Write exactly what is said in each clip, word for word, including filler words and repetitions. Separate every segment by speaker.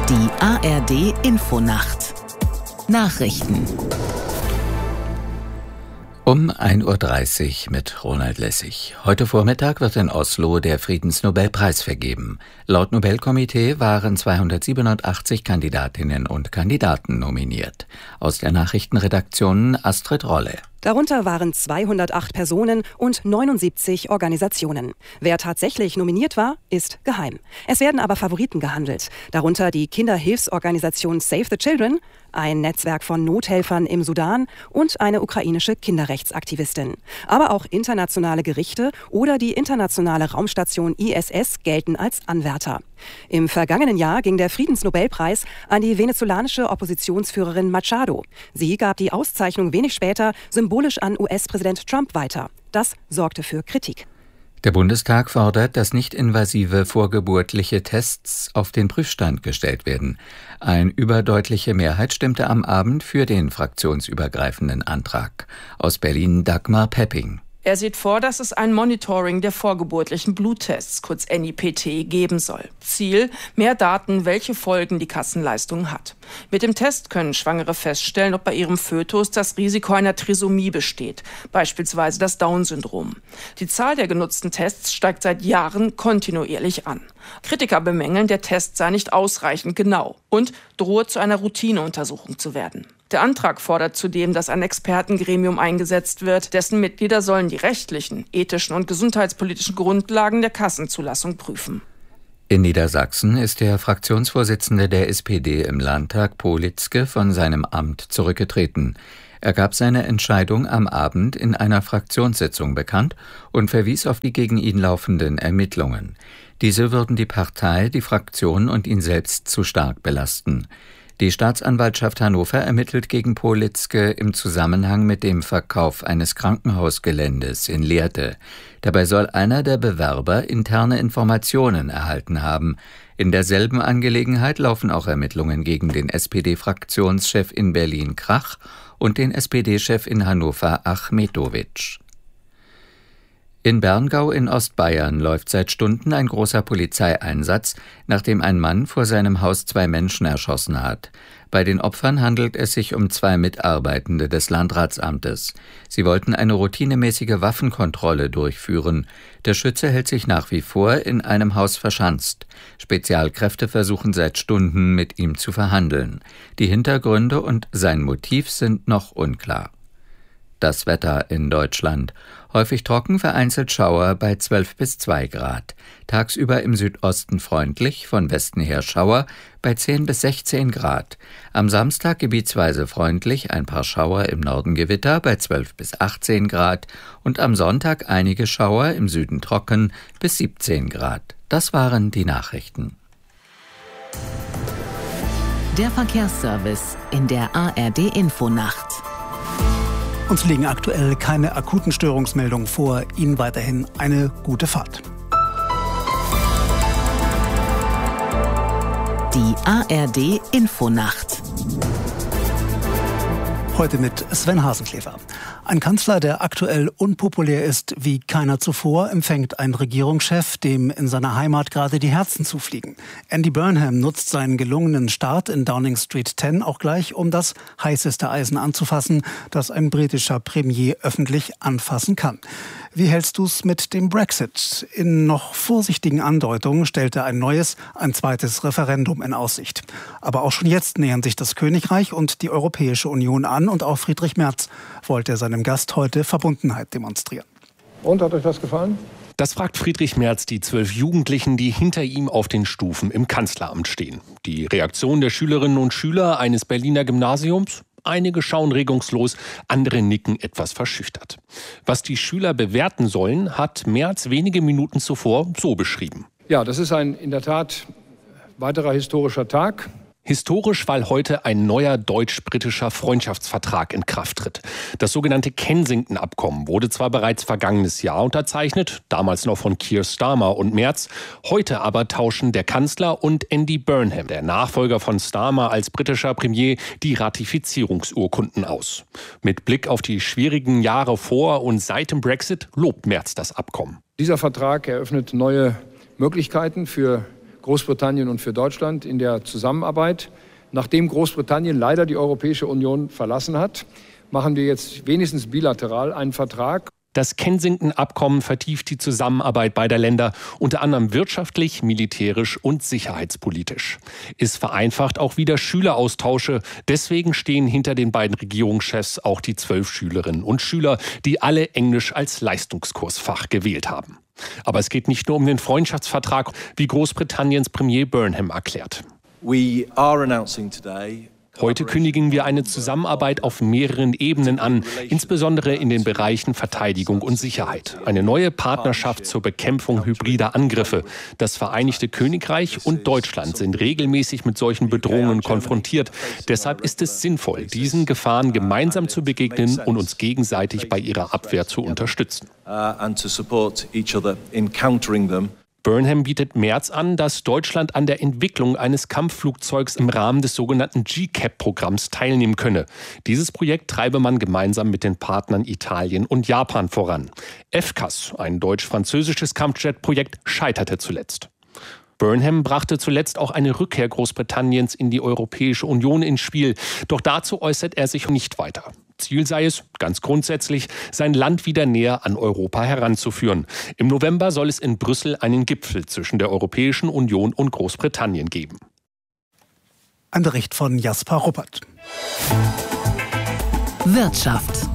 Speaker 1: Die A R D-Infonacht. Nachrichten. Um ein Uhr dreißig mit Ronald Lessig. Heute Vormittag wird in Oslo der Friedensnobelpreis vergeben. Laut Nobelkomitee waren zweihundertsiebenundachtzig Kandidatinnen und Kandidaten nominiert. Aus der Nachrichtenredaktion Astrid Rolle.
Speaker 2: Darunter waren zweihundertacht Personen und neunundsiebzig Organisationen. Wer tatsächlich nominiert war, ist geheim. Es werden aber Favoriten gehandelt. Darunter die Kinderhilfsorganisation Save the Children, ein Netzwerk von Nothelfern im Sudan und eine ukrainische Kinderrechtsaktivistin. Aber auch internationale Gerichte oder die internationale Raumstation I S S gelten als Anwärter. Im vergangenen Jahr ging der Friedensnobelpreis an die venezolanische Oppositionsführerin Machado. Sie gab die Auszeichnung wenig später symbolisch an U S-Präsident Trump weiter. Das sorgte für Kritik.
Speaker 1: Der Bundestag fordert, dass nicht-invasive vorgeburtliche Tests auf den Prüfstand gestellt werden. Eine überdeutliche Mehrheit stimmte am Abend für den fraktionsübergreifenden Antrag. Aus Berlin Dagmar Pepping.
Speaker 3: Er sieht vor, dass es ein Monitoring der vorgeburtlichen Bluttests, kurz N I P T, geben soll. Ziel: mehr Daten, welche Folgen die Kassenleistung hat. Mit dem Test können Schwangere feststellen, ob bei ihrem Fötus das Risiko einer Trisomie besteht, beispielsweise das Down-Syndrom. Die Zahl der genutzten Tests steigt seit Jahren kontinuierlich an. Kritiker bemängeln, der Test sei nicht ausreichend genau und drohe zu einer Routineuntersuchung zu werden. Der Antrag fordert zudem, dass ein Expertengremium eingesetzt wird, dessen Mitglieder sollen die rechtlichen, ethischen und gesundheitspolitischen Grundlagen der Kassenzulassung prüfen.
Speaker 1: In Niedersachsen ist der Fraktionsvorsitzende der S P D im Landtag, Politzke, von seinem Amt zurückgetreten. Er gab seine Entscheidung am Abend in einer Fraktionssitzung bekannt und verwies auf die gegen ihn laufenden Ermittlungen. Diese würden die Partei, die Fraktion und ihn selbst zu stark belasten. Die Staatsanwaltschaft Hannover ermittelt gegen Politzke im Zusammenhang mit dem Verkauf eines Krankenhausgeländes in Lehrte. Dabei soll einer der Bewerber interne Informationen erhalten haben. In derselben Angelegenheit laufen auch Ermittlungen gegen den S P D-Fraktionschef in Berlin Krach und den S P D-Chef in Hannover Achmetowitsch. In Berngau in Ostbayern läuft seit Stunden ein großer Polizeieinsatz, nachdem ein Mann vor seinem Haus zwei Menschen erschossen hat. Bei den Opfern handelt es sich um zwei Mitarbeitende des Landratsamtes. Sie wollten eine routinemäßige Waffenkontrolle durchführen. Der Schütze hält sich nach wie vor in einem Haus verschanzt. Spezialkräfte versuchen seit Stunden, mit ihm zu verhandeln. Die Hintergründe und sein Motiv sind noch unklar. Das Wetter in Deutschland. Häufig trocken, vereinzelt Schauer bei zwölf bis zwei Grad. Tagsüber im Südosten freundlich, von Westen her Schauer bei zehn bis sechzehn Grad. Am Samstag gebietsweise freundlich, ein paar Schauer, im Norden Gewitter bei zwölf bis achtzehn Grad und am Sonntag einige Schauer, im Süden trocken bis siebzehn Grad. Das waren die Nachrichten. Der Verkehrsservice in der A R D-Infonacht.
Speaker 4: Uns liegen aktuell keine akuten Störungsmeldungen vor. Ihnen weiterhin eine gute Fahrt.
Speaker 1: Die A R D-Infonacht.
Speaker 4: Heute mit Sven Hasenklever. Ein Kanzler, der aktuell unpopulär ist wie keiner zuvor, empfängt einen Regierungschef, dem in seiner Heimat gerade die Herzen zufliegen. Andy Burnham nutzt seinen gelungenen Start in Downing Street zehn auch gleich, um das heißeste Eisen anzufassen, das ein britischer Premier öffentlich anfassen kann. Wie hältst du es mit dem Brexit? In noch vorsichtigen Andeutungen stellt er ein neues, ein zweites Referendum in Aussicht. Aber auch schon jetzt nähern sich das Königreich und die Europäische Union an und auch Friedrich Merz wollte seinem Gast heute Verbundenheit demonstrieren.
Speaker 5: Und, hat euch das gefallen?
Speaker 6: Das fragt Friedrich Merz die zwölf Jugendlichen, die hinter ihm auf den Stufen im Kanzleramt stehen. Die Reaktion der Schülerinnen und Schüler eines Berliner Gymnasiums? Einige schauen regungslos, andere nicken etwas verschüchtert. Was die Schüler bewerten sollen, hat Merz wenige Minuten zuvor so beschrieben.
Speaker 5: Ja, das ist ein in der Tat weiterer historischer Tag.
Speaker 6: Historisch, weil heute ein neuer deutsch-britischer Freundschaftsvertrag in Kraft tritt. Das sogenannte Kensington-Abkommen wurde zwar bereits vergangenes Jahr unterzeichnet, damals noch von Keir Starmer und Merz. Heute aber tauschen der Kanzler und Andy Burnham, der Nachfolger von Starmer als britischer Premier, die Ratifizierungsurkunden aus. Mit Blick auf die schwierigen Jahre vor und seit dem Brexit lobt Merz das Abkommen.
Speaker 5: Dieser Vertrag eröffnet neue Möglichkeiten für Großbritannien und für Deutschland in der Zusammenarbeit. Nachdem Großbritannien leider die Europäische Union verlassen hat, machen wir jetzt wenigstens bilateral einen Vertrag.
Speaker 6: Das Kensington-Abkommen vertieft die Zusammenarbeit beider Länder, unter anderem wirtschaftlich, militärisch und sicherheitspolitisch. Es vereinfacht auch wieder Schüleraustausche. Deswegen stehen hinter den beiden Regierungschefs auch die zwölf Schülerinnen und Schüler, die alle Englisch als Leistungskursfach gewählt haben. Aber es geht nicht nur um den Freundschaftsvertrag, wie Großbritanniens Premier Burnham erklärt.
Speaker 7: We are announcing today
Speaker 6: Heute kündigen wir eine Zusammenarbeit auf mehreren Ebenen an, insbesondere in den Bereichen Verteidigung und Sicherheit. Eine neue Partnerschaft zur Bekämpfung hybrider Angriffe. Das Vereinigte Königreich und Deutschland sind regelmäßig mit solchen Bedrohungen konfrontiert. Deshalb ist es sinnvoll, diesen Gefahren gemeinsam zu begegnen und uns gegenseitig bei ihrer Abwehr zu unterstützen. Burnham bietet Merz an, dass Deutschland an der Entwicklung eines Kampfflugzeugs im Rahmen des sogenannten G CAP-Programms teilnehmen könne. Dieses Projekt treibe man gemeinsam mit den Partnern Italien und Japan voran. F C A S, ein deutsch-französisches Kampfjet-Projekt, scheiterte zuletzt. Burnham brachte zuletzt auch eine Rückkehr Großbritanniens in die Europäische Union ins Spiel. Doch dazu äußert er sich nicht weiter. Ziel sei es, ganz grundsätzlich, sein Land wieder näher an Europa heranzuführen. Im November soll es in Brüssel einen Gipfel zwischen der Europäischen Union und Großbritannien geben.
Speaker 4: Ein Bericht von Jasper Ruppert.
Speaker 8: Wirtschaft.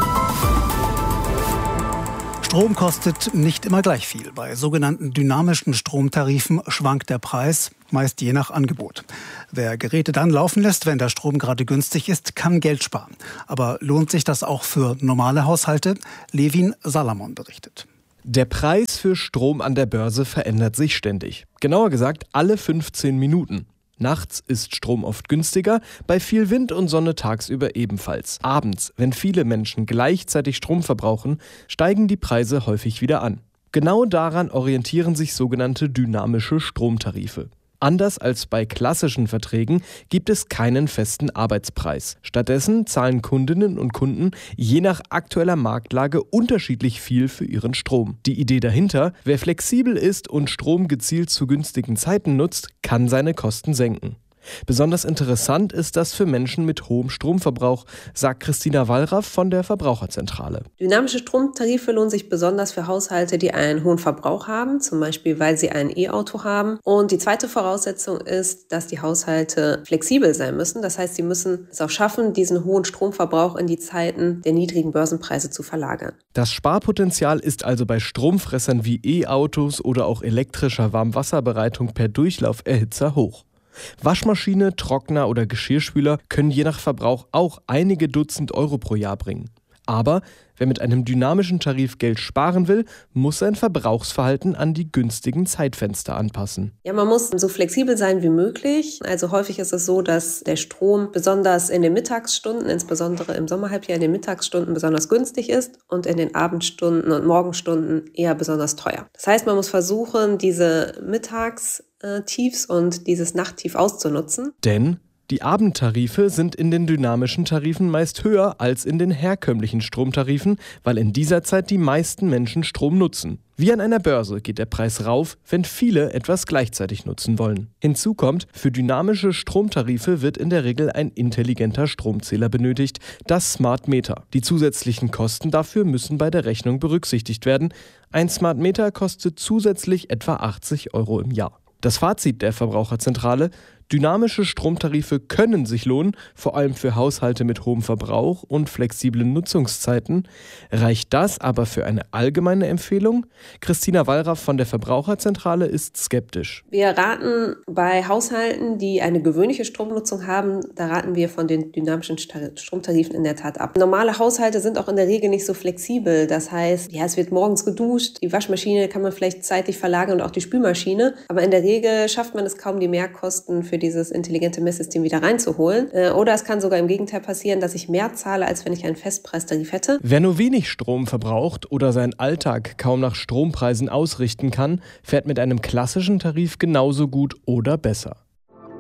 Speaker 4: Strom kostet nicht immer gleich viel. Bei sogenannten dynamischen Stromtarifen schwankt der Preis, meist je nach Angebot. Wer Geräte dann laufen lässt, wenn der Strom gerade günstig ist, kann Geld sparen. Aber lohnt sich das auch für normale Haushalte? Levin Salamon berichtet.
Speaker 9: Der Preis für Strom an der Börse verändert sich ständig. Genauer gesagt alle fünfzehn Minuten. Nachts ist Strom oft günstiger, bei viel Wind und Sonne tagsüber ebenfalls. Abends, wenn viele Menschen gleichzeitig Strom verbrauchen, steigen die Preise häufig wieder an. Genau daran orientieren sich sogenannte dynamische Stromtarife. Anders als bei klassischen Verträgen gibt es keinen festen Arbeitspreis. Stattdessen zahlen Kundinnen und Kunden je nach aktueller Marktlage unterschiedlich viel für ihren Strom. Die Idee dahinter: Wer flexibel ist und Strom gezielt zu günstigen Zeiten nutzt, kann seine Kosten senken. Besonders interessant ist das für Menschen mit hohem Stromverbrauch, sagt Christina Wallraff von der Verbraucherzentrale.
Speaker 10: Dynamische Stromtarife lohnen sich besonders für Haushalte, die einen hohen Verbrauch haben, zum Beispiel weil sie ein E-Auto haben. Und die zweite Voraussetzung ist, dass die Haushalte flexibel sein müssen. Das heißt, sie müssen es auch schaffen, diesen hohen Stromverbrauch in die Zeiten der niedrigen Börsenpreise zu verlagern.
Speaker 9: Das Sparpotenzial ist also bei Stromfressern wie E-Autos oder auch elektrischer Warmwasserbereitung per Durchlauferhitzer hoch. Waschmaschine, Trockner oder Geschirrspüler können je nach Verbrauch auch einige Dutzend Euro pro Jahr bringen. Aber wer mit einem dynamischen Tarif Geld sparen will, muss sein Verbrauchsverhalten an die günstigen Zeitfenster anpassen.
Speaker 10: Ja, man muss so flexibel sein wie möglich. Also häufig ist es so, dass der Strom besonders in den Mittagsstunden, insbesondere im Sommerhalbjahr in den Mittagsstunden besonders günstig ist und in den Abendstunden und Morgenstunden eher besonders teuer. Das heißt, man muss versuchen, diese Mittags Tiefs und dieses Nachttief auszunutzen.
Speaker 9: Denn die Abendtarife sind in den dynamischen Tarifen meist höher als in den herkömmlichen Stromtarifen, weil in dieser Zeit die meisten Menschen Strom nutzen. Wie an einer Börse geht der Preis rauf, wenn viele etwas gleichzeitig nutzen wollen. Hinzu kommt, für dynamische Stromtarife wird in der Regel ein intelligenter Stromzähler benötigt, das Smart Meter. Die zusätzlichen Kosten dafür müssen bei der Rechnung berücksichtigt werden. Ein Smart Meter kostet zusätzlich etwa achtzig Euro im Jahr. Das Fazit der Verbraucherzentrale: Dynamische Stromtarife können sich lohnen, vor allem für Haushalte mit hohem Verbrauch und flexiblen Nutzungszeiten. Reicht das aber für eine allgemeine Empfehlung? Christina Wallraff von der Verbraucherzentrale ist skeptisch.
Speaker 10: Wir raten bei Haushalten, die eine gewöhnliche Stromnutzung haben, da raten wir von den dynamischen Stromtarifen in der Tat ab. Normale Haushalte sind auch in der Regel nicht so flexibel. Das heißt, ja, es wird morgens geduscht, die Waschmaschine kann man vielleicht zeitlich verlagern und auch die Spülmaschine. Aber in der Regel schafft man es kaum, die Mehrkosten für dieses intelligente Messsystem wieder reinzuholen. Oder es kann sogar im Gegenteil passieren, dass ich mehr zahle, als wenn ich einen Festpreistarif hätte.
Speaker 9: Wer nur wenig Strom verbraucht oder seinen Alltag kaum nach Strompreisen ausrichten kann, fährt mit einem klassischen Tarif genauso gut oder besser.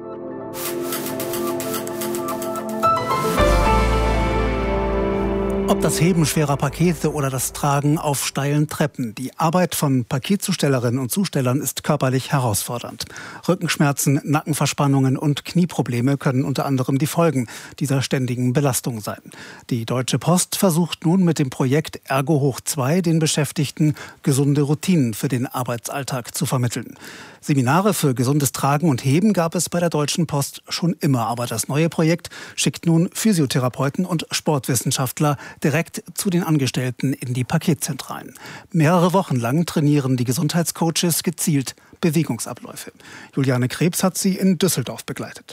Speaker 4: Ob Ob das Heben schwerer Pakete oder das Tragen auf steilen Treppen. Die Arbeit von Paketzustellerinnen und Zustellern ist körperlich herausfordernd. Rückenschmerzen, Nackenverspannungen und Knieprobleme können unter anderem die Folgen dieser ständigen Belastung sein. Die Deutsche Post versucht nun mit dem Projekt Ergo hoch zwei den Beschäftigten gesunde Routinen für den Arbeitsalltag zu vermitteln. Seminare für gesundes Tragen und Heben gab es bei der Deutschen Post schon immer. Aber das neue Projekt schickt nun Physiotherapeuten und Sportwissenschaftler direkt zu den Angestellten in die Paketzentralen. Mehrere Wochen lang trainieren die Gesundheitscoaches gezielt Bewegungsabläufe. Juliane Krebs hat sie in Düsseldorf begleitet.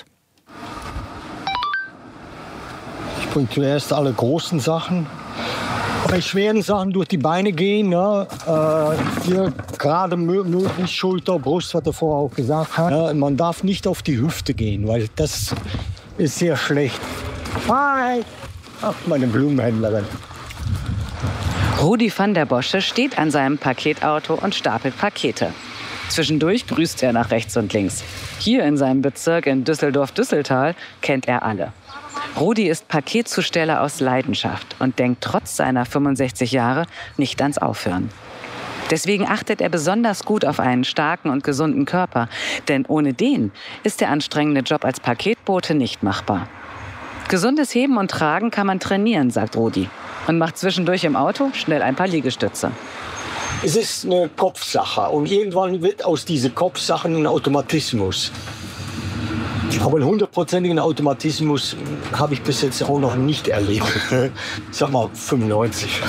Speaker 8: Ich bringe zuerst alle großen Sachen. Bei schweren Sachen durch die Beine gehen, ja, äh, hier gerade möglich Schulter, Brust, was er vorher auch gesagt hat. Ja, man darf nicht auf die Hüfte gehen, weil das ist sehr schlecht. Hi! Ach, meine Blumenhändlerin.
Speaker 11: Rudi van der Bosche steht an seinem Paketauto und stapelt Pakete. Zwischendurch grüßt er nach rechts und links. Hier in seinem Bezirk in Düsseldorf-Düsseltal kennt er alle. Rudi ist Paketzusteller aus Leidenschaft und denkt trotz seiner fünfundsechzig Jahre nicht ans Aufhören. Deswegen achtet er besonders gut auf einen starken und gesunden Körper, denn ohne den ist der anstrengende Job als Paketbote nicht machbar. Gesundes Heben und Tragen kann man trainieren, sagt Rudi, und macht zwischendurch im Auto schnell ein paar Liegestütze.
Speaker 8: Es ist eine Kopfsache und irgendwann wird aus dieser Kopfsache ein Automatismus. Aber einen hundertprozentigen Automatismus habe ich bis jetzt auch noch nicht erlebt. Ich sag mal fünfundneunzig.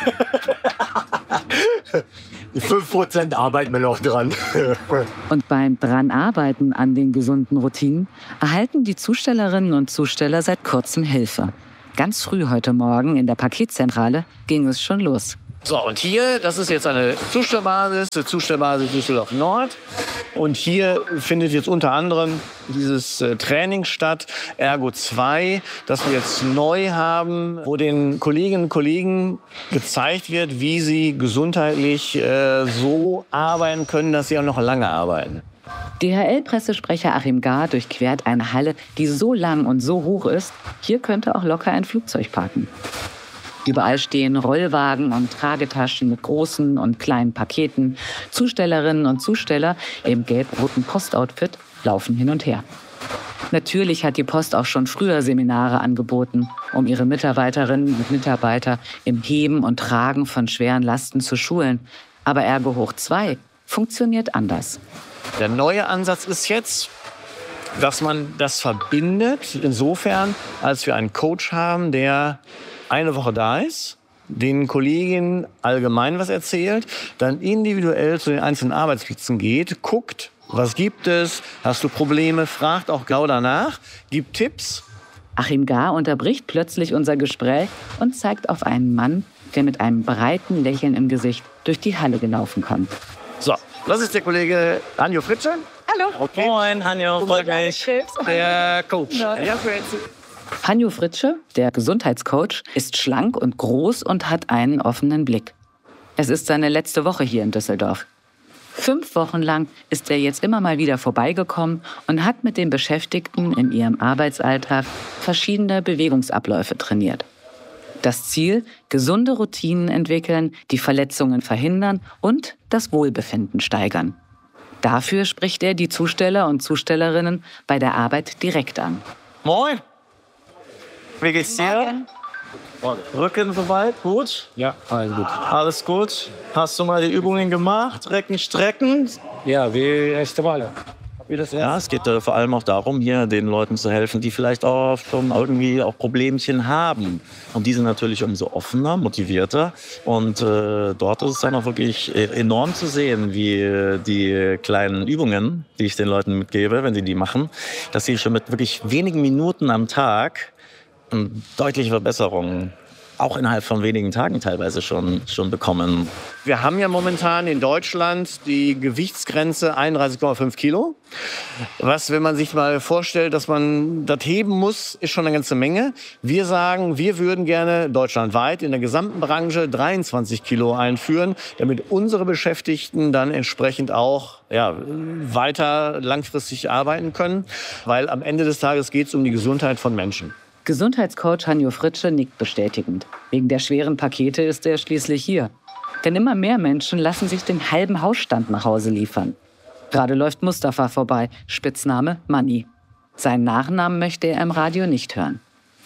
Speaker 8: fünf Prozent arbeiten wir noch dran.
Speaker 11: Und beim Dranarbeiten an den gesunden Routinen erhalten die Zustellerinnen und Zusteller seit kurzem Hilfe. Ganz früh heute Morgen in der Paketzentrale ging es schon los.
Speaker 12: So, und hier, das ist jetzt eine Zustellbasis, die Zustellbasis Düsseldorf Nord. Und hier findet jetzt unter anderem dieses äh, Training statt, Ergo zwei, das wir jetzt neu haben, wo den Kolleginnen und Kollegen gezeigt wird, wie sie gesundheitlich äh, so arbeiten können, dass sie auch noch lange arbeiten.
Speaker 11: D H L-Pressesprecher Achim Gar durchquert eine Halle, die so lang und so hoch ist, hier könnte auch locker ein Flugzeug parken. Überall stehen Rollwagen und Tragetaschen mit großen und kleinen Paketen. Zustellerinnen und Zusteller im gelb-roten Postoutfit laufen hin und her. Natürlich hat die Post auch schon früher Seminare angeboten, um ihre Mitarbeiterinnen und Mitarbeiter im Heben und Tragen von schweren Lasten zu schulen. Aber Ergo hoch zwei funktioniert anders.
Speaker 12: Der neue Ansatz ist jetzt, dass man das verbindet, insofern, als wir einen Coach haben, der eine Woche da ist, den Kolleginnen allgemein was erzählt, dann individuell zu den einzelnen Arbeitsplätzen geht, guckt, was gibt es, hast du Probleme, fragt auch genau danach, gibt Tipps.
Speaker 11: Achim Gar unterbricht plötzlich unser Gespräch und zeigt auf einen Mann, der mit einem breiten Lächeln im Gesicht durch die Halle gelaufen kommt.
Speaker 12: So, das ist der Kollege Hanjo Fritsche.
Speaker 11: Hallo.
Speaker 12: Okay. Moin, Hanjo, freut mich. Der Coach. Ja.
Speaker 11: Hanjo Fritsche, der Gesundheitscoach, ist schlank und groß und hat einen offenen Blick. Es ist seine letzte Woche hier in Düsseldorf. Fünf Wochen lang ist er jetzt immer mal wieder vorbeigekommen und hat mit den Beschäftigten in ihrem Arbeitsalltag verschiedene Bewegungsabläufe trainiert. Das Ziel: gesunde Routinen entwickeln, die Verletzungen verhindern und das Wohlbefinden steigern. Dafür spricht er die Zusteller und Zustellerinnen bei der Arbeit direkt an.
Speaker 12: Moin! Wie geht's dir?
Speaker 13: Morgen.
Speaker 12: Rücken soweit? Gut?
Speaker 13: Ja, alles gut.
Speaker 12: Alles gut? Hast du mal die Übungen gemacht? Recken, strecken?
Speaker 13: Ja, wie erste Mal. Wie das
Speaker 14: ja, es geht äh, vor allem auch darum, hier den Leuten zu helfen, die vielleicht auch schon irgendwie auch Problemchen haben. Und die sind natürlich umso offener, motivierter. Und äh, dort ist es dann auch wirklich enorm zu sehen, wie äh, die kleinen Übungen, die ich den Leuten mitgebe, wenn sie die machen, dass sie schon mit wirklich wenigen Minuten am Tag eine deutliche Verbesserung auch innerhalb von wenigen Tagen teilweise schon, schon bekommen.
Speaker 12: Wir haben ja momentan in Deutschland die Gewichtsgrenze einunddreißig Komma fünf Kilo. Was, wenn man sich mal vorstellt, dass man das heben muss, ist schon eine ganze Menge. Wir sagen, wir würden gerne deutschlandweit in der gesamten Branche dreiundzwanzig Kilo einführen, damit unsere Beschäftigten dann entsprechend auch ja, weiter langfristig arbeiten können. Weil am Ende des Tages geht es um die Gesundheit von Menschen.
Speaker 11: Gesundheitscoach Hanjo Fritzsche nickt bestätigend. Wegen der schweren Pakete ist er schließlich hier. Denn immer mehr Menschen lassen sich den halben Hausstand nach Hause liefern. Gerade läuft Mustafa vorbei, Spitzname Manni. Seinen Nachnamen möchte er im Radio nicht hören.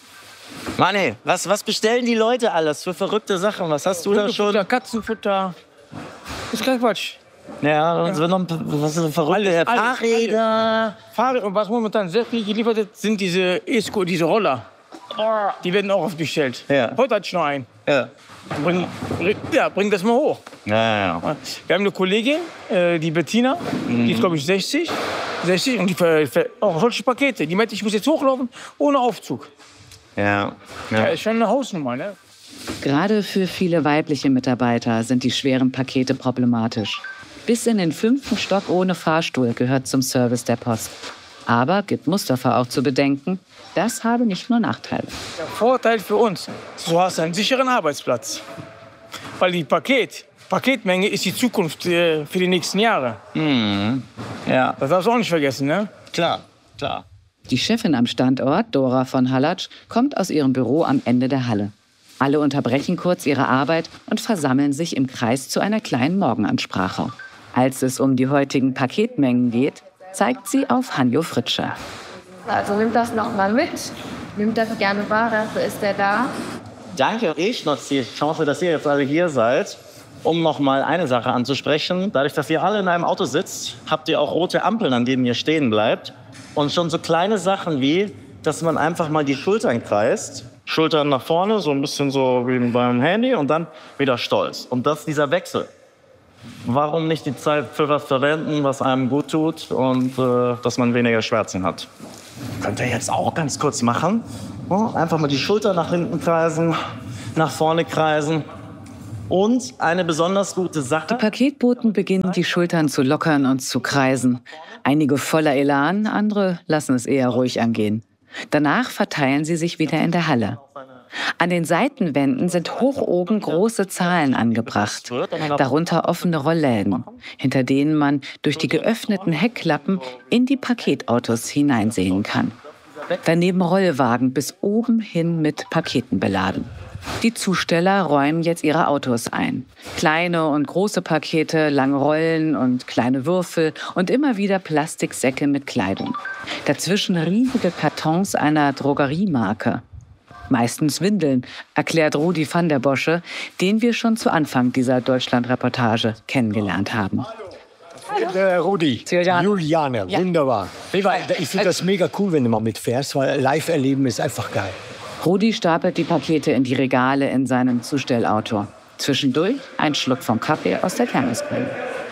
Speaker 14: Manni, was, was bestellen die Leute alles für verrückte Sachen? Was hast du da schon?
Speaker 13: Katzenfutter. Das ist kein Quatsch.
Speaker 14: Ja, und ja. Noch, was ist verrückte alles, Fahrräder?
Speaker 13: Alles. Fahrräder. Und was momentan sehr viel geliefert wird, sind diese E-Sco, diese Roller. Die werden auch oft bestellt. Ja. Heute hatte ich noch einen.
Speaker 14: Ja.
Speaker 13: Bring, ja, bring das mal hoch.
Speaker 14: Ja, ja, ja.
Speaker 13: Wir haben eine Kollegin, die Bettina, mhm. die ist, glaube ich, sechzig. sechzig und die ver, ver, auch solche Pakete. Die meinte, ich muss jetzt hochlaufen ohne Aufzug.
Speaker 14: Ja. Ja,
Speaker 13: ja ist schon eine Hausnummer, ne?
Speaker 11: Gerade für viele weibliche Mitarbeiter sind die schweren Pakete problematisch. Bis in den fünften Stock ohne Fahrstuhl gehört zum Service der Post. Aber, gibt Mustafa auch zu bedenken, das habe nicht nur Nachteile.
Speaker 13: Der Vorteil für uns, du hast einen sicheren Arbeitsplatz. Weil die Paket, Paketmenge ist die Zukunft äh, für die nächsten Jahre.
Speaker 14: Mhm. Ja.
Speaker 13: Das darfst du auch nicht vergessen, ne?
Speaker 14: Klar, klar.
Speaker 11: Die Chefin am Standort, Dora von Hallatsch, kommt aus ihrem Büro am Ende der Halle. Alle unterbrechen kurz ihre Arbeit und versammeln sich im Kreis zu einer kleinen Morgenansprache. Als es um die heutigen Paketmengen geht, zeigt sie auf Hanjo Fritzsche.
Speaker 15: Also nimm das noch mal mit. Nimm das gerne wahr, dafür ist er da.
Speaker 14: Danke. Ich nutze die Chance, dass ihr jetzt alle hier seid, um noch mal eine Sache anzusprechen. Dadurch, dass ihr alle in einem Auto sitzt, habt ihr auch rote Ampeln, an denen ihr stehen bleibt. Und schon so kleine Sachen wie, dass man einfach mal die Schultern kreist. Schultern nach vorne, so ein bisschen so wie beim Handy und dann wieder stolz. Und das ist dieser Wechsel. Warum nicht die Zeit für was verwenden, was einem gut tut und äh, dass man weniger Schmerzen hat? Könnt ihr jetzt auch ganz kurz machen. Oh, einfach mal die Schulter nach hinten kreisen, nach vorne kreisen. Und eine besonders gute Sache.
Speaker 11: Die Paketboten beginnen, die Schultern zu lockern und zu kreisen. Einige voller Elan, andere lassen es eher ruhig angehen. Danach verteilen sie sich wieder in der Halle. An den Seitenwänden sind hoch oben große Zahlen angebracht, darunter offene Rollläden, hinter denen man durch die geöffneten Heckklappen in die Paketautos hineinsehen kann. Daneben Rollwagen bis oben hin mit Paketen beladen. Die Zusteller räumen jetzt ihre Autos ein. Kleine und große Pakete, lange Rollen und kleine Würfel und immer wieder Plastiksäcke mit Kleidung. Dazwischen riesige Kartons einer Drogeriemarke. Meistens Windeln, erklärt Rudi van der Bosche, den wir schon zu Anfang dieser Deutschland-Reportage kennengelernt haben.
Speaker 8: Der Rudi, Juliane, ja. Wunderbar. Ich finde das mega cool, wenn du mal mitfährst, weil live erleben ist einfach geil.
Speaker 11: Rudi stapelt die Pakete in die Regale in seinem Zustellauto. Zwischendurch ein Schluck vom Kaffee aus der Thermoskanne.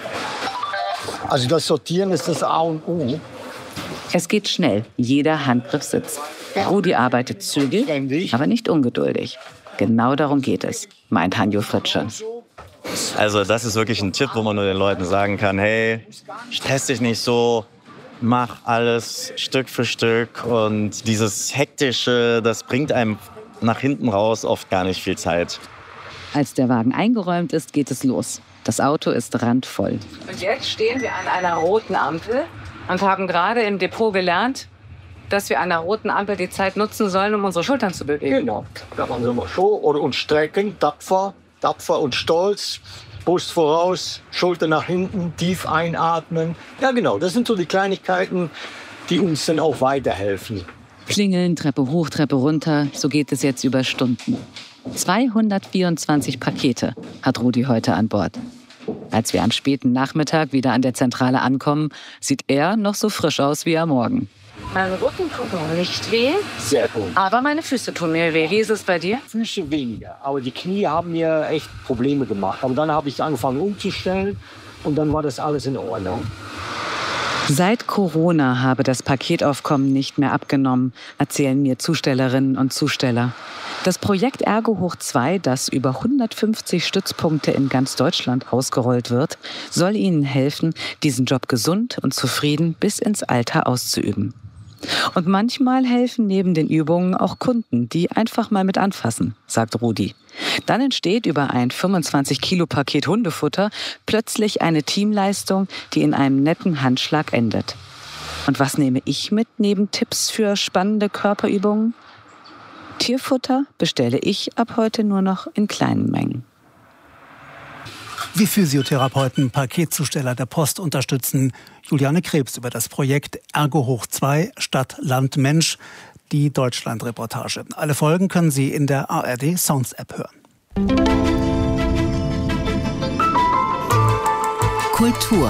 Speaker 8: Also das Sortieren ist das A und O.
Speaker 11: Es geht schnell, jeder Handgriff sitzt. Rudi arbeitet zügig, aber nicht ungeduldig. Genau darum geht es, meint Hanjo Fritzsche.
Speaker 14: Also das ist wirklich ein Tipp, wo man nur den Leuten sagen kann, hey, stress dich nicht so, mach alles Stück für Stück. Und dieses Hektische, das bringt einem nach hinten raus oft gar nicht viel Zeit.
Speaker 11: Als der Wagen eingeräumt ist, geht es los. Das Auto ist randvoll. Und jetzt stehen wir an einer roten Ampel und haben gerade im Depot gelernt, dass wir an der roten Ampel die Zeit nutzen sollen, um unsere Schultern zu bewegen.
Speaker 8: Genau. Da machen wir mal so oder uns strecken, tapfer, tapfer und stolz. Brust voraus, Schulter nach hinten, tief einatmen. Ja genau, das sind so die Kleinigkeiten, die uns dann auch weiterhelfen.
Speaker 11: Klingeln, Treppe hoch, Treppe runter, so geht es jetzt über Stunden. zweihundertvierundzwanzig Pakete hat Rudi heute an Bord. Als wir am späten Nachmittag wieder an der Zentrale ankommen, sieht er noch so frisch aus wie am Morgen. Mein Rücken tut mir nicht weh,
Speaker 8: sehr gut.
Speaker 11: Aber meine Füße tun mir weh. Wie ist es bei dir?
Speaker 8: Füße weniger, aber die Knie haben mir echt Probleme gemacht. Aber dann habe ich angefangen umzustellen und dann war das alles in Ordnung.
Speaker 11: Seit Corona habe das Paketaufkommen nicht mehr abgenommen, erzählen mir Zustellerinnen und Zusteller. Das Projekt Ergo hoch zwei, das über hundertfünfzig Stützpunkte in ganz Deutschland ausgerollt wird, soll ihnen helfen, diesen Job gesund und zufrieden bis ins Alter auszuüben. Und manchmal helfen neben den Übungen auch Kunden, die einfach mal mit anfassen, sagt Rudi. Dann entsteht über ein fünfundzwanzig Kilo Paket Hundefutter plötzlich eine Teamleistung, die in einem netten Handschlag endet. Und was nehme ich mit neben Tipps für spannende Körperübungen? Tierfutter bestelle ich ab heute nur noch in kleinen Mengen.
Speaker 4: Wie Physiotherapeuten Paketzusteller der Post unterstützen. Juliane Krebs über das Projekt Ergo hoch zwei Stadt, Land, Mensch, die Deutschland-Reportage. Alle Folgen können Sie in der A R D Sounds App hören.
Speaker 16: Kultur.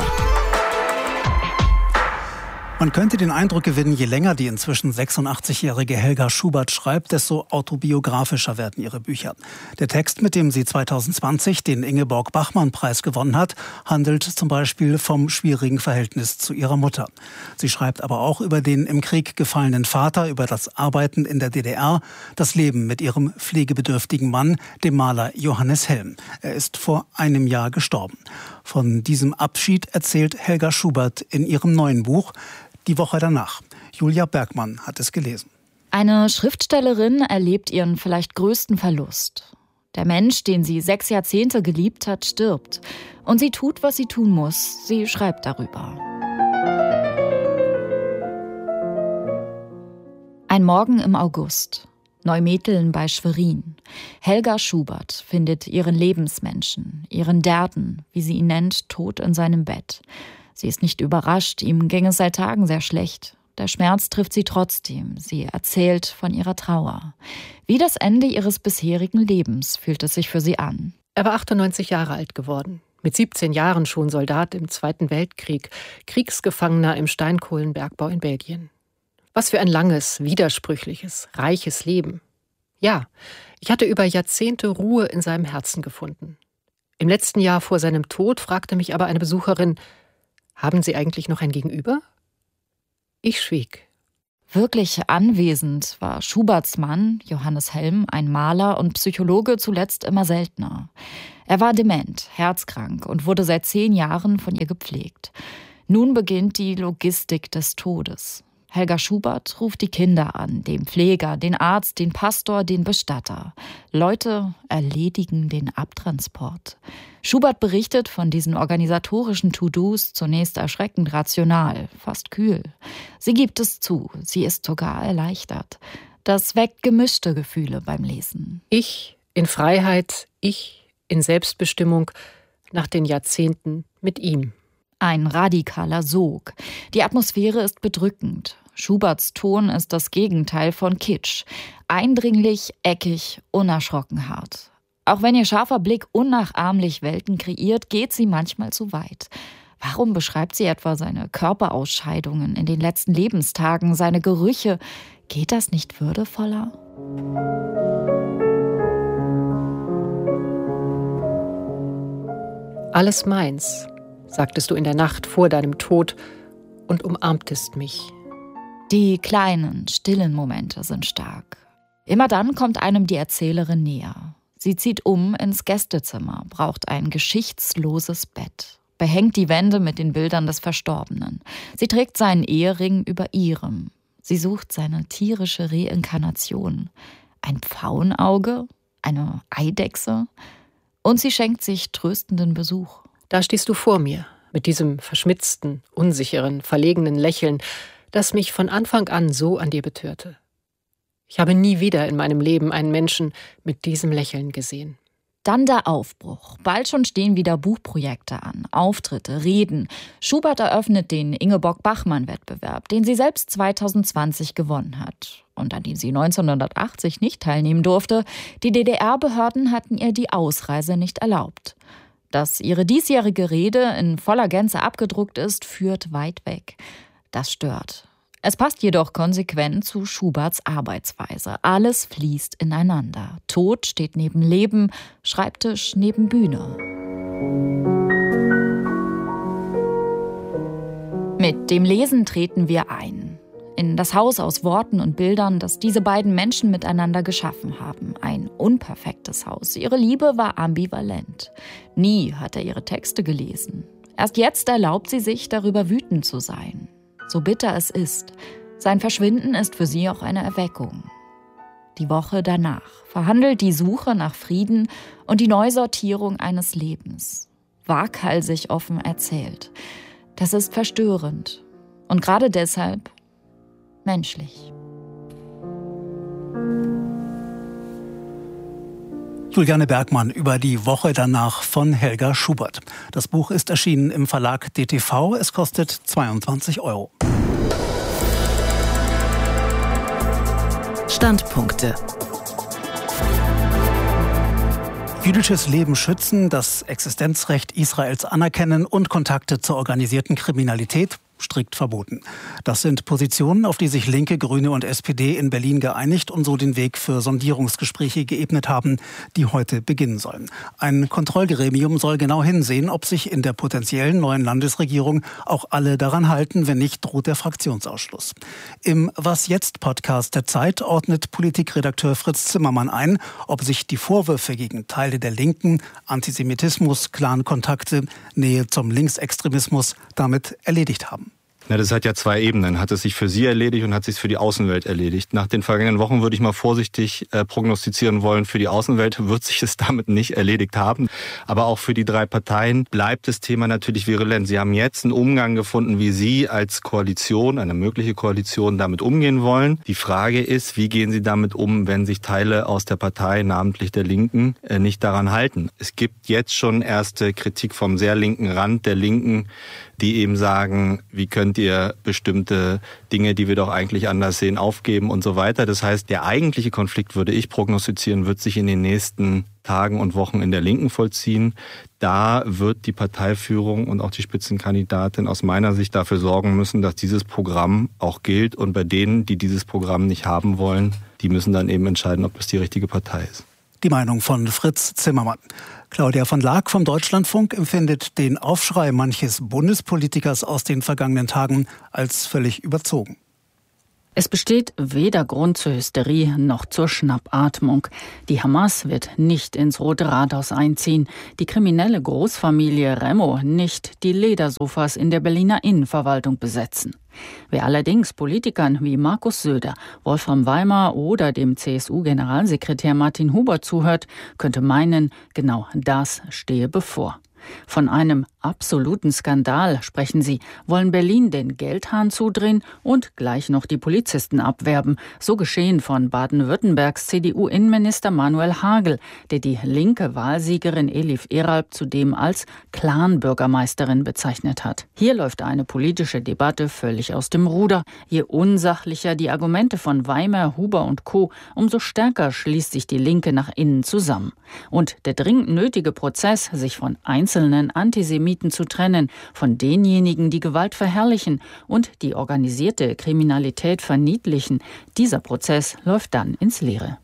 Speaker 4: Man könnte den Eindruck gewinnen, je länger die inzwischen sechsundachtzigjährige Helga Schubert schreibt, desto autobiografischer werden ihre Bücher. Der Text, mit dem sie zweitausendzwanzig den Ingeborg-Bachmann-Preis gewonnen hat, handelt zum Beispiel vom schwierigen Verhältnis zu ihrer Mutter. Sie schreibt aber auch über den im Krieg gefallenen Vater, über das Arbeiten in der D D R, das Leben mit ihrem pflegebedürftigen Mann, dem Maler Johannes Helm. Er ist vor einem Jahr gestorben. Von diesem Abschied erzählt Helga Schubert in ihrem neuen Buch Die Woche danach. Julia Bergmann hat es gelesen.
Speaker 17: Eine Schriftstellerin erlebt ihren vielleicht größten Verlust. Der Mensch, den sie sechs Jahrzehnte geliebt hat, stirbt. Und sie tut, was sie tun muss. Sie schreibt darüber. Ein Morgen im August. Neumetteln bei Schwerin. Helga Schubert findet ihren Lebensmenschen, ihren Derden, wie sie ihn nennt, tot in seinem Bett. Sie ist nicht überrascht, ihm ging es seit Tagen sehr schlecht. Der Schmerz trifft sie trotzdem. Sie erzählt von ihrer Trauer. Wie das Ende ihres bisherigen Lebens fühlt es sich für sie an.
Speaker 18: Er war achtundneunzig Jahre alt geworden. Mit siebzehn Jahren schon Soldat im Zweiten Weltkrieg, Kriegsgefangener im Steinkohlenbergbau in Belgien. Was für ein langes, widersprüchliches, reiches Leben. Ja, ich hatte über Jahrzehnte Ruhe in seinem Herzen gefunden. Im letzten Jahr vor seinem Tod fragte mich aber eine Besucherin: Haben Sie eigentlich noch ein Gegenüber? Ich schwieg.
Speaker 17: Wirklich anwesend war Schuberts Mann, Johannes Helm, ein Maler und Psychologe, zuletzt immer seltener. Er war dement, herzkrank und wurde seit zehn Jahren von ihr gepflegt. Nun beginnt die Logistik des Todes. Helga Schubert ruft die Kinder an, den Pfleger, den Arzt, den Pastor, den Bestatter. Leute erledigen den Abtransport. Schubert berichtet von diesen organisatorischen To-Dos zunächst erschreckend rational, fast kühl. Sie gibt es zu, sie ist sogar erleichtert. Das weckt gemischte Gefühle beim Lesen.
Speaker 18: Ich in Freiheit, ich in Selbstbestimmung nach den Jahrzehnten mit ihm.
Speaker 17: Ein radikaler Sog. Die Atmosphäre ist bedrückend. Schuberts Ton ist das Gegenteil von Kitsch. Eindringlich, eckig, unerschrocken hart. Auch wenn ihr scharfer Blick unnachahmlich Welten kreiert, geht sie manchmal zu weit. Warum beschreibt sie etwa seine Körperausscheidungen in den letzten Lebenstagen, seine Gerüche? Geht das nicht würdevoller?
Speaker 18: Alles meins, sagtest du in der Nacht vor deinem Tod und umarmtest mich.
Speaker 17: Die kleinen, stillen Momente sind stark. Immer dann kommt einem die Erzählerin näher. Sie zieht um ins Gästezimmer, braucht ein geschichtsloses Bett, behängt die Wände mit den Bildern des Verstorbenen. Sie trägt seinen Ehering über ihrem. Sie sucht seine tierische Reinkarnation. Ein Pfauenauge, eine Eidechse. Und sie schenkt sich tröstenden Besuch.
Speaker 18: Da stehst du vor mir, mit diesem verschmitzten, unsicheren, verlegenen Lächeln, das mich von Anfang an so an dir betörte. Ich habe nie wieder in meinem Leben einen Menschen mit diesem Lächeln gesehen.
Speaker 17: Dann der Aufbruch. Bald schon stehen wieder Buchprojekte an, Auftritte, Reden. Schubert eröffnet den Ingeborg-Bachmann-Wettbewerb, den sie selbst zweitausendzwanzig gewonnen hat und an dem sie neunzehnhundertachtzig nicht teilnehmen durfte. Die D D R-Behörden hatten ihr die Ausreise nicht erlaubt. Dass ihre diesjährige Rede in voller Gänze abgedruckt ist, führt weit weg. Das stört. Es passt jedoch konsequent zu Schuberts Arbeitsweise. Alles fließt ineinander. Tod steht neben Leben, Schreibtisch neben Bühne. Mit dem Lesen treten wir ein. In das Haus aus Worten und Bildern, das diese beiden Menschen miteinander geschaffen haben. Ein unperfektes Haus. Ihre Liebe war ambivalent. Nie hat er ihre Texte gelesen. Erst jetzt erlaubt sie sich, darüber wütend zu sein. So bitter es ist, sein Verschwinden ist für sie auch eine Erweckung. Die Woche danach verhandelt die Suche nach Frieden und die Neusortierung eines Lebens. Waghalsig offen erzählt. Das ist verstörend und gerade deshalb menschlich.
Speaker 4: Juliane Bergmann über die Woche danach von Helga Schubert. Das Buch ist erschienen im Verlag D T V. Es kostet zweiundzwanzig Euro.
Speaker 16: Standpunkte.
Speaker 4: Jüdisches Leben schützen, das Existenzrecht Israels anerkennen und Kontakte zur organisierten Kriminalität strikt verboten. Das sind Positionen, auf die sich Linke, Grüne und S P D in Berlin geeinigt und so den Weg für Sondierungsgespräche geebnet haben, die heute beginnen sollen. Ein Kontrollgremium soll genau hinsehen, ob sich in der potenziellen neuen Landesregierung auch alle daran halten, wenn nicht, droht der Fraktionsausschluss. Im Was jetzt Podcast der Zeit ordnet Politikredakteur Fritz Zimmermann ein, ob sich die Vorwürfe gegen Teile der Linken, Antisemitismus, Clan-Kontakte, Nähe zum Linksextremismus damit erledigt haben.
Speaker 19: Na, das hat ja zwei Ebenen. Hat es sich für Sie erledigt und hat es sich für die Außenwelt erledigt. Nach den vergangenen Wochen würde ich mal vorsichtig äh, prognostizieren wollen, für die Außenwelt wird sich es damit nicht erledigt haben. Aber auch für die drei Parteien bleibt das Thema natürlich virulent. Sie haben jetzt einen Umgang gefunden, wie Sie als Koalition, eine mögliche Koalition, damit umgehen wollen. Die Frage ist, wie gehen Sie damit um, wenn sich Teile aus der Partei, namentlich der Linken, äh, nicht daran halten? Es gibt jetzt schon erste Kritik vom sehr linken Rand der Linken, die eben sagen, wie könnt ihr bestimmte Dinge, die wir doch eigentlich anders sehen, aufgeben und so weiter. Das heißt, der eigentliche Konflikt, würde ich prognostizieren, wird sich in den nächsten Tagen und Wochen in der Linken vollziehen. Da wird die Parteiführung und auch die Spitzenkandidatin aus meiner Sicht dafür sorgen müssen, dass dieses Programm auch gilt. Und bei denen, die dieses Programm nicht haben wollen, die müssen dann eben entscheiden, ob es die richtige Partei ist.
Speaker 4: Die Meinung von Fritz Zimmermann. Claudia von Laak vom Deutschlandfunk empfindet den Aufschrei manches Bundespolitikers aus den vergangenen Tagen als völlig überzogen.
Speaker 20: Es besteht weder Grund zur Hysterie noch zur Schnappatmung. Die Hamas wird nicht ins Rote Rathaus einziehen, die kriminelle Großfamilie Remo nicht die Ledersofas in der Berliner Innenverwaltung besetzen. Wer allerdings Politikern wie Markus Söder, Wolfram Weimar oder dem C S U-Generalsekretär Martin Huber zuhört, könnte meinen, genau das stehe bevor. Von einem absoluten Skandal sprechen sie, wollen Berlin den Geldhahn zudrehen und gleich noch die Polizisten abwerben. So geschehen von Baden-Württembergs C D U-Innenminister Manuel Hagel, der die linke Wahlsiegerin Elif Eralp zudem als Clan-Bürgermeisterin bezeichnet hat. Hier läuft eine politische Debatte völlig aus dem Ruder. Je unsachlicher die Argumente von Weimar, Huber und Co., umso stärker schließt sich die Linke nach innen zusammen. Und der dringend nötige Prozess, sich von einzelnen Antisemiten zu trennen, von denjenigen, die Gewalt verherrlichen und die organisierte Kriminalität verniedlichen, dieser Prozess läuft dann ins Leere.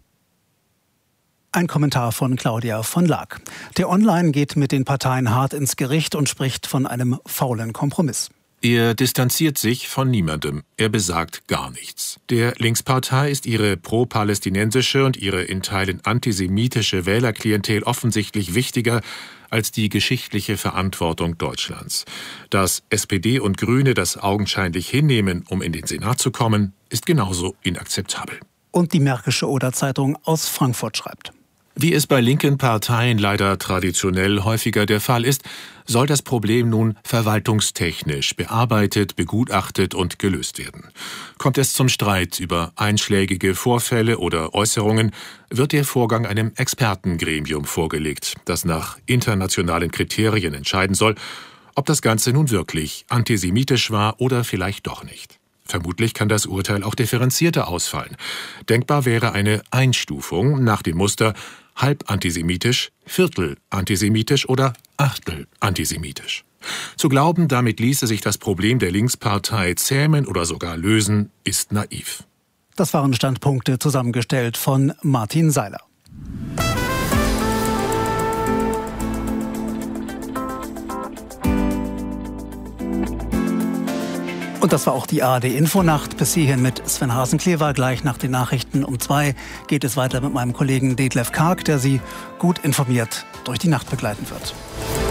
Speaker 4: Ein Kommentar von Claudia von Laak. Der Online geht mit den Parteien hart ins Gericht und spricht von einem faulen Kompromiss.
Speaker 21: Er distanziert sich von niemandem. Er besagt gar nichts. Der Linkspartei ist ihre pro-palästinensische und ihre in Teilen antisemitische Wählerklientel offensichtlich wichtiger als die geschichtliche Verantwortung Deutschlands. Dass S P D und Grüne das augenscheinlich hinnehmen, um in den Senat zu kommen, ist genauso inakzeptabel.
Speaker 4: Und die Märkische Oder-Zeitung aus Frankfurt schreibt:
Speaker 21: Wie es bei linken Parteien leider traditionell häufiger der Fall ist, soll das Problem nun verwaltungstechnisch bearbeitet, begutachtet und gelöst werden. Kommt es zum Streit über einschlägige Vorfälle oder Äußerungen, wird der Vorgang einem Expertengremium vorgelegt, das nach internationalen Kriterien entscheiden soll, ob das Ganze nun wirklich antisemitisch war oder vielleicht doch nicht. Vermutlich kann das Urteil auch differenzierter ausfallen. Denkbar wäre eine Einstufung nach dem Muster halb antisemitisch, Viertel antisemitisch oder Achtel antisemitisch. Zu glauben, damit ließe sich das Problem der Linkspartei zähmen oder sogar lösen, ist naiv.
Speaker 4: Das waren Standpunkte zusammengestellt von Martin Seiler. Und das war auch die A R D-Infonacht. Bis hierhin mit Sven Hasenklever. Gleich nach den Nachrichten um zwei geht es weiter mit meinem Kollegen Detlef Karg, der Sie gut informiert durch die Nacht begleiten wird.